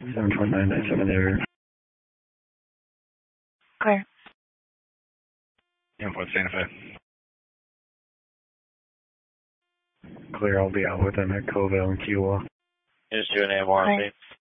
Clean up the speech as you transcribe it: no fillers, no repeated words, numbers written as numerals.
72997 there. Clear. Info Santa Fe. Clear, I'll be out with them at Covell and Kiowa. Just doing AMR.